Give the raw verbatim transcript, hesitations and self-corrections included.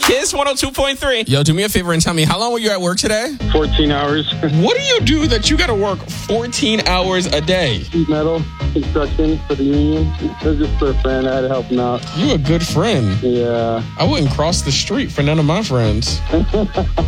Kiss one oh two point three. Yo, do me a favor and tell me, how long were you at work today? fourteen hours. What do you do that you got to work fourteen hours a day? Sheet metal construction for the union. It was just for a friend. I had to help him out. You a good friend. Yeah. I wouldn't cross the street for none of my friends.